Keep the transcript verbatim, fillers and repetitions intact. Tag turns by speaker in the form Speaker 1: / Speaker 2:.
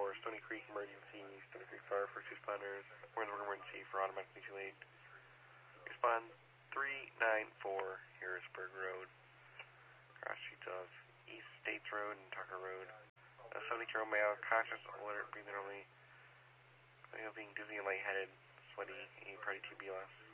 Speaker 1: four, Stony Creek emergency, Stony Creek Fire, first responders, warning of emergency for automatic mutual aid. Respond three nine four, Harrisburg Road, cross streets of East States Road and Tucker Road. Uh, seventy-year-old male, conscious, alert, breathing only, being dizzy and lightheaded, sweaty, any party to B L S.